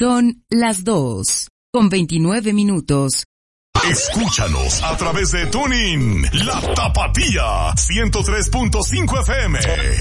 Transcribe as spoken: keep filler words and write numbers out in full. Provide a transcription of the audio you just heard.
Son las dos, con veintinueve minutos. Escúchanos a través de TuneIn, La Tapatía, ciento tres punto cinco F M.